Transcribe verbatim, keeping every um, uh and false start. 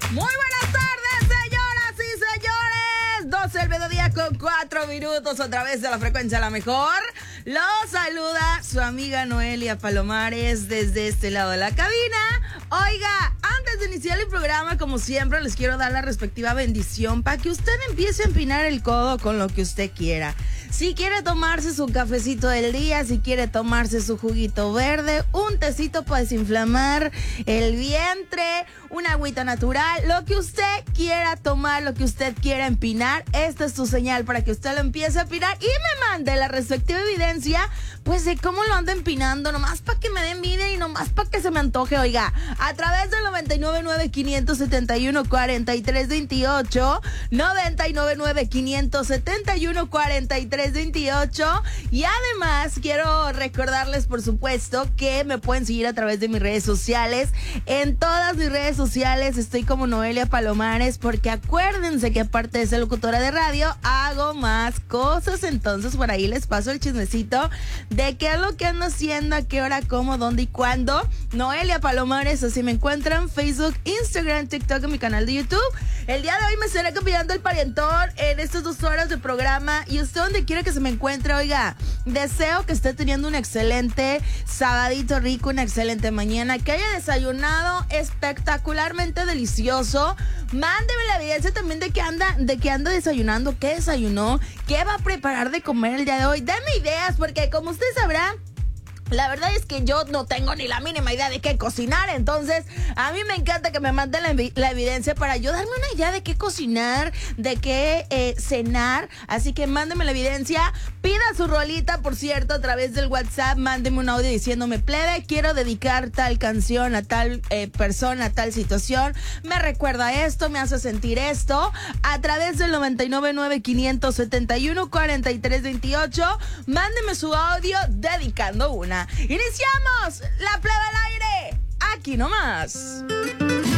Muy buenas tardes, señoras y señores. doce del mediodía con cuatro minutos, otra vez de la frecuencia La Mejor. Los saluda su amiga Noelia Palomares desde este lado de la cabina. Oiga, antes de iniciar el programa, como siempre, les quiero dar la respectiva bendición para que usted empiece a empinar el codo con lo que usted quiera. Si quiere tomarse su cafecito del día, si quiere tomarse su juguito verde, un tecito para desinflamar el vientre, una agüita natural, lo que usted quiera tomar, lo que usted quiera empinar, esta es tu señal para que usted lo empiece a empinar y me mande la respectiva evidencia, pues de cómo lo ando empinando, nomás para que me den envidia y nomás para que se me antoje, oiga, a través del noventa y nueve nueve, quinientos setenta y uno, cuarenta y tres veintiocho, noventa y nueve nueve, quinientos setenta y uno, cuarenta y tres veintiocho, y además quiero recordarles, por supuesto, que me pueden seguir a través de mis redes sociales. En todas mis redes sociales estoy como Noelia Palomares, porque acuérdense que aparte de ser locutora de radio, hago más cosas, entonces por ahí les paso el chismecito de qué es lo que ando haciendo, a qué hora, cómo, dónde y cuándo. Noelia Palomares, así me encuentran, Facebook, Instagram, TikTok, en mi canal de YouTube. El día de hoy me estaré acompañando el parientón en estas dos horas de programa, y usted donde quiera que se me encuentre, oiga, deseo que esté teniendo un excelente sabadito rico, una excelente mañana, que haya desayunado espectacularmente delicioso. Mándeme la evidencia también de que anda, de que anda desayunando, qué desayunó, qué va a preparar de comer el día de hoy. Dame ideas, porque como usted sabrá, la verdad es que yo no tengo ni la mínima idea de qué cocinar, entonces a mí me encanta que me manden la, evi- la evidencia para yo darme una idea de qué cocinar, de qué eh, cenar, así que mándeme la evidencia, pida su rolita, por cierto, a través del WhatsApp, mándeme un audio diciéndome, plebe, quiero dedicar tal canción a tal eh, persona, a tal situación, me recuerda esto, me hace sentir esto, a través del noventa y nueve nueve, quinientos setenta y uno, cuarenta y tres veintiocho, mándeme su audio dedicando una. Iniciamos la plebe al aire, aquí nomás.